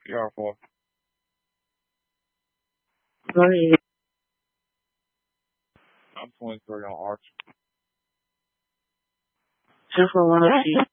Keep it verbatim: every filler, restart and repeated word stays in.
Yeah, for Go ahead. I'm twenty-three on Arch. Just for one of you.